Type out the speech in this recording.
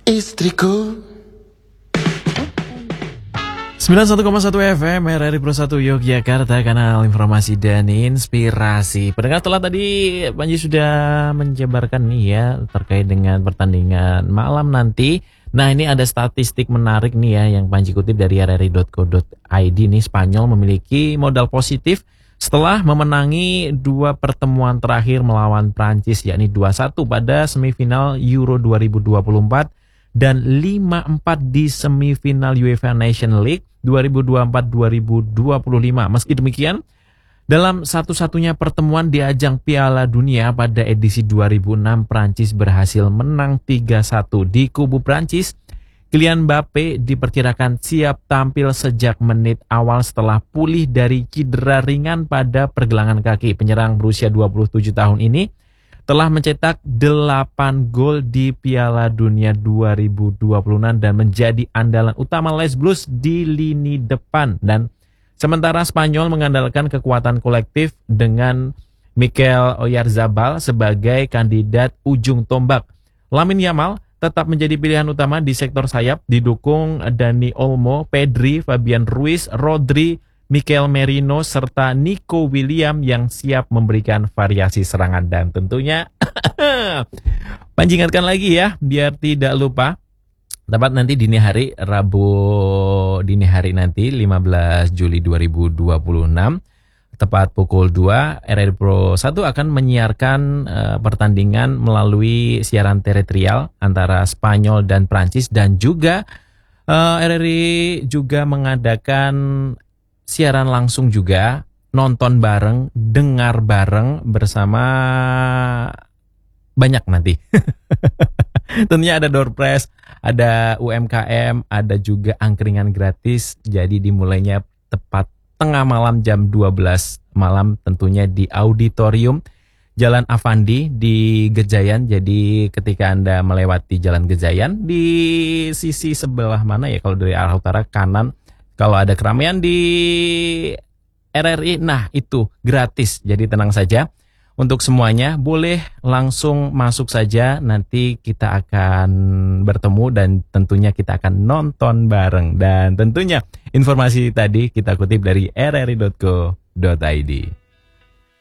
Istriku 91,1 FM RRI Pro 1 Yogyakarta, kanal informasi dan inspirasi. Pendengar, telah tadi Panji sudah menjabarkan nih ya terkait dengan pertandingan malam nanti. Nah, ini ada statistik menarik nih ya yang Panji kutip dari rri.co.id nih. Spanyol memiliki modal positif setelah memenangi 2 pertemuan terakhir melawan Prancis, yakni 2-1 pada semifinal Euro 2024 dan 5-4 di semifinal UEFA Nations League 2024-2025. Meski demikian, dalam satu-satunya pertemuan di ajang Piala Dunia pada edisi 2006, Prancis berhasil menang 3-1 di kubu Prancis. Kylian Mbappe diperkirakan siap tampil sejak menit awal setelah pulih dari cedera ringan pada pergelangan kaki. Penyerang berusia 27 tahun ini telah mencetak 8 gol di Piala Dunia 2026 dan menjadi andalan utama Les Blues di lini depan. Dan sementara Spanyol mengandalkan kekuatan kolektif dengan Mikel Oyarzabal sebagai kandidat ujung tombak. Lamine Yamal tetap menjadi pilihan utama di sektor sayap, didukung Dani Olmo, Pedri, Fabian Ruiz, Rodri, Mikel Merino, serta Nico Williams yang siap memberikan variasi serangan. Dan tentunya Panji ingatkan lagi ya, biar tidak lupa, tepat nanti dini hari, Rabu dini hari nanti 15 Juli 2026, tepat pukul 2, RRI Pro 1 akan menyiarkan pertandingan melalui siaran terestrial antara Spanyol dan Prancis. Dan juga RRI juga mengadakan siaran langsung juga, nonton bareng, dengar bareng bersama banyak nanti. Tentunya ada door prize, ada UMKM, ada juga angkringan gratis. Jadi dimulainya tepat tengah malam jam 12 malam, tentunya di auditorium Jalan Avandi di Gejayan. Jadi ketika Anda melewati Jalan Gejayan, di sisi sebelah mana ya, kalau dari arah utara kanan, kalau ada keramaian di RRI, nah itu gratis. Jadi tenang saja, untuk semuanya boleh langsung masuk saja. Nanti kita akan bertemu dan tentunya kita akan nonton bareng. Dan tentunya informasi tadi kita kutip dari rri.co.id.